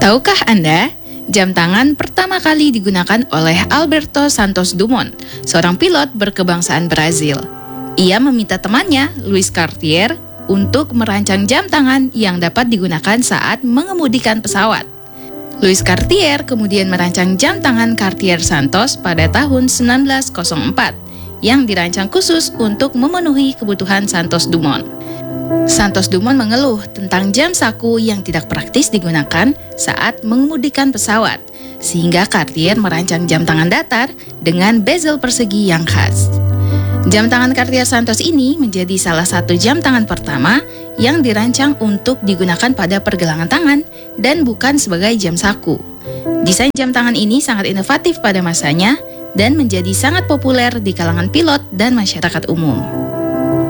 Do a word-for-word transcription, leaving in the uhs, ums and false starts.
Tahukah Anda, jam tangan pertama kali digunakan oleh Alberto Santos Dumont, seorang pilot berkebangsaan Brazil. Ia meminta temannya, Louis Cartier, untuk merancang jam tangan yang dapat digunakan saat mengemudikan pesawat. Louis Cartier kemudian merancang jam tangan Cartier Santos pada tahun seribu sembilan ratus empat, yang dirancang khusus untuk memenuhi kebutuhan Santos Dumont. Santos Dumont mengeluh tentang jam saku yang tidak praktis digunakan saat mengemudikan pesawat, sehingga Cartier merancang jam tangan datar dengan bezel persegi yang khas. Jam tangan Cartier Santos ini menjadi salah satu jam tangan pertama yang dirancang untuk digunakan pada pergelangan tangan dan bukan sebagai jam saku. Desain jam tangan ini sangat inovatif pada masanya dan menjadi sangat populer di kalangan pilot dan masyarakat umum.